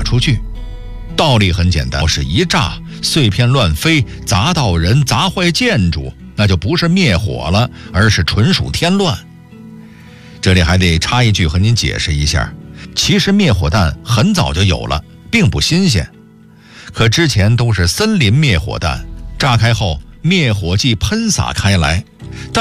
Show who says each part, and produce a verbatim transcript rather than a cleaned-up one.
Speaker 1: 出去。道理很简单，要是一炸，碎片乱飞，砸到人，砸坏建筑，那就不是灭火了，而是纯属添乱。这里还得插一句和您解释一下，其实灭火弹很早就有了，并不新鲜。可之前都是森林灭火弹，炸开后灭火剂喷洒开来，